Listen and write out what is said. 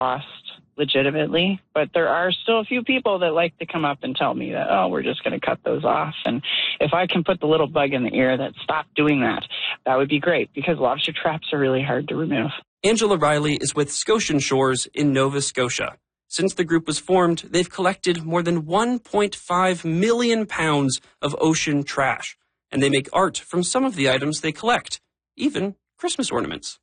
lost legitimately, but there are still a few people that like to come up and tell me that, oh, we're just going to cut those off. And if I can put the little bug in the ear that stop doing that, that would be great, because lobster traps are really hard to remove. Angela Riley is with Scotian Shores in Nova Scotia. Since the group was formed, they've collected more than 1.5 million pounds of ocean trash, and they make art from some of the items they collect, even Christmas ornaments.